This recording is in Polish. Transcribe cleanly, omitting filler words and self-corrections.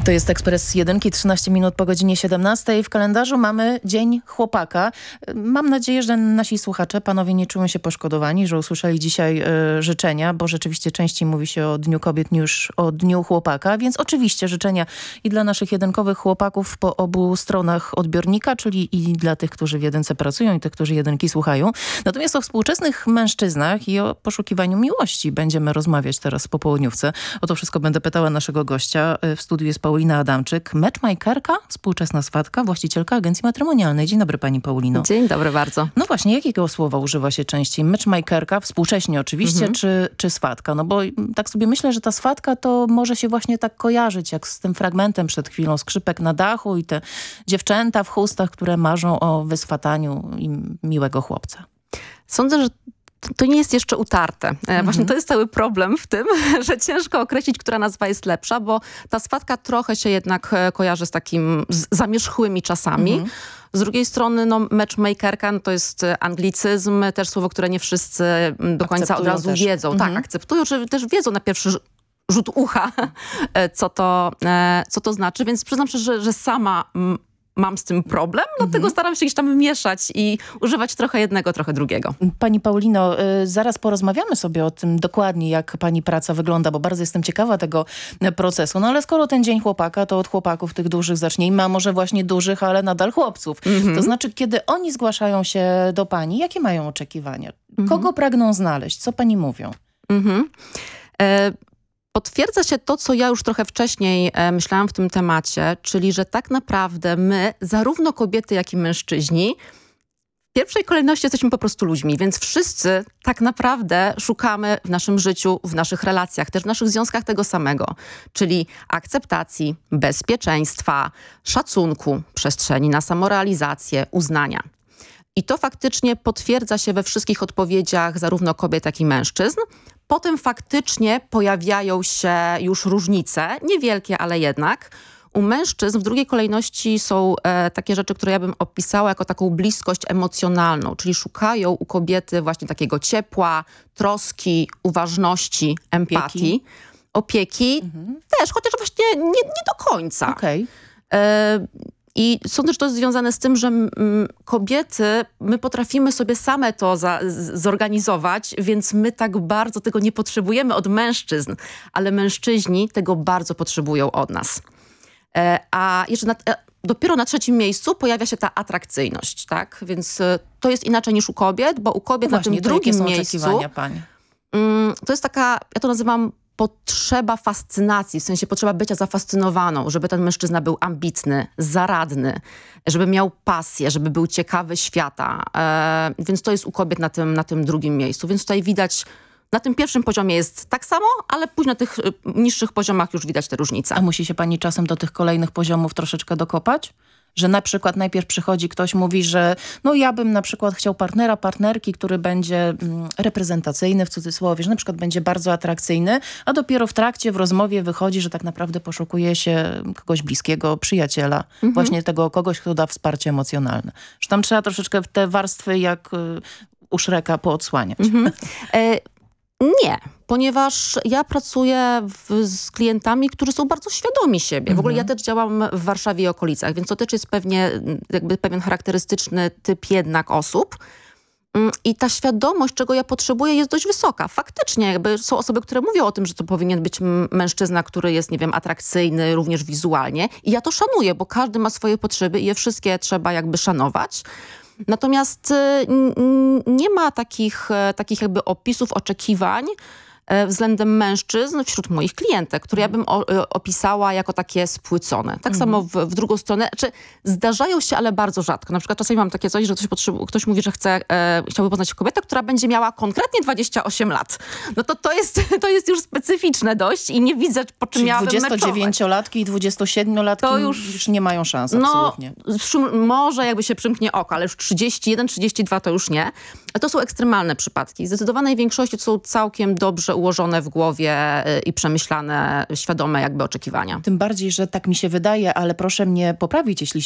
To jest Ekspres Jedynki, 13 minut po godzinie 17. W kalendarzu mamy Dzień Chłopaka. Mam nadzieję, że nasi słuchacze, panowie, nie czują się poszkodowani, że usłyszeli dzisiaj życzenia, bo rzeczywiście częściej mówi się o Dniu Kobiet niż o Dniu Chłopaka, więc oczywiście życzenia i dla naszych jedynkowych chłopaków po obu stronach odbiornika, czyli i dla tych, którzy w jedynce pracują i tych, którzy jedynki słuchają. Natomiast o współczesnych mężczyznach i o poszukiwaniu miłości będziemy rozmawiać teraz w popołudniówce. O to wszystko będę pytała naszego gościa. W studiu jest Paulina Adamczyk, matchmakerka, współczesna swatka, właścicielka agencji matrymonialnej. Dzień dobry pani Paulino. Dzień dobry bardzo. No właśnie, jakiego słowa używa się częściej? Matchmakerka, współcześnie oczywiście, czy swatka? No bo tak sobie myślę, że ta swatka to może się właśnie tak kojarzyć, jak z tym fragmentem przed chwilą, skrzypek na dachu i te dziewczęta w chustach, które marzą o wyswataniu im miłego chłopca. Sądzę, że to nie jest jeszcze utarte. Właśnie to jest cały problem w tym, że ciężko określić, która nazwa jest lepsza, bo ta swatka trochę się jednak kojarzy z takim zamierzchłymi czasami. Z drugiej strony matchmakerka to jest anglicyzm, też słowo, które nie wszyscy do końca od razu wiedzą. Tak, akceptują, czy też wiedzą na pierwszy rzut ucha, co to znaczy. Więc przyznam się, że sama mam z tym problem, dlatego staram się gdzieś tam mieszać i używać trochę jednego, trochę drugiego. Pani Paulino, zaraz porozmawiamy sobie o tym dokładnie, jak pani praca wygląda, bo bardzo jestem ciekawa tego procesu. No ale skoro ten Dzień Chłopaka, to od chłopaków tych dużych zacznijmy, a może właśnie dużych, ale nadal chłopców. To znaczy, kiedy oni zgłaszają się do pani, jakie mają oczekiwania? Kogo pragną znaleźć? Co pani mówią? Potwierdza się to, co ja już trochę wcześniej myślałam w tym temacie, czyli że tak naprawdę my, zarówno kobiety, jak i mężczyźni, w pierwszej kolejności jesteśmy po prostu ludźmi, więc wszyscy tak naprawdę szukamy w naszym życiu, w naszych relacjach, też w naszych związkach tego samego, czyli akceptacji, bezpieczeństwa, szacunku, przestrzeni na samorealizację, uznania. I to faktycznie potwierdza się we wszystkich odpowiedziach zarówno kobiet, jak i mężczyzn. Potem faktycznie pojawiają się już różnice, niewielkie, ale jednak. U mężczyzn w drugiej kolejności są takie rzeczy, które ja bym opisała jako taką bliskość emocjonalną, czyli szukają u kobiety właśnie takiego ciepła, troski, uważności, empatii, opieki. Też, chociaż właśnie nie do końca. Okej. I sądzę, że to jest związane z tym, że kobiety, my potrafimy sobie same to zorganizować, więc my tak bardzo tego nie potrzebujemy od mężczyzn, ale mężczyźni tego bardzo potrzebują od nas. A jeszcze dopiero na trzecim miejscu pojawia się ta atrakcyjność, tak? Więc to jest inaczej niż u kobiet, bo u kobiet na tym drugim miejscu Pani? To jest taka, ja to nazywam potrzeba fascynacji, w sensie potrzeba bycia zafascynowaną, żeby ten mężczyzna był ambitny, zaradny, żeby miał pasję, żeby był ciekawy świata. Więc to jest u kobiet na tym drugim miejscu. Więc tutaj widać, na tym pierwszym poziomie jest tak samo, ale później na tych niższych poziomach już widać te różnice. A musi się pani czasem do tych kolejnych poziomów troszeczkę dokopać? Że na przykład najpierw przychodzi ktoś, mówi, że no ja bym na przykład chciał partnera, partnerki, który będzie reprezentacyjny w cudzysłowie, że na przykład będzie bardzo atrakcyjny, a dopiero w trakcie, w rozmowie wychodzi, że tak naprawdę poszukuje się kogoś bliskiego, przyjaciela, właśnie tego kogoś, kto da wsparcie emocjonalne. Że tam trzeba troszeczkę te warstwy jak u Shreka poodsłaniać. Nie, ponieważ ja pracuję z klientami, którzy są bardzo świadomi siebie. W ogóle ja też działam w Warszawie i okolicach, więc to też jest pewien charakterystyczny typ jednak osób. I ta świadomość, czego ja potrzebuję, jest dość wysoka. Faktycznie są osoby, które mówią o tym, że to powinien być mężczyzna, który jest, nie wiem, atrakcyjny również wizualnie. I ja to szanuję, bo każdy ma swoje potrzeby i je wszystkie trzeba jakby szanować. Natomiast nie ma takich jakby opisów, oczekiwań względem mężczyzn wśród moich klientek, które ja bym opisała jako takie spłycone. Tak samo w drugą stronę. Zdarzają się, ale bardzo rzadko. Na przykład czasami mam takie coś, że ktoś mówi, że chciałby poznać kobietę, która będzie miała konkretnie 28 lat. No to jest już specyficzne dość i nie widzę, po czym miałabym meczować. 29-latki i 27-latki to już nie mają szans absolutnie. Może jakby się przymknie oko, ale już 31, 32 to już nie. To są ekstremalne przypadki. W zdecydowanej większości to są całkiem dobrze ułożone w głowie i przemyślane, świadome jakby oczekiwania. Tym bardziej, że tak mi się wydaje, ale proszę mnie poprawić, jeśli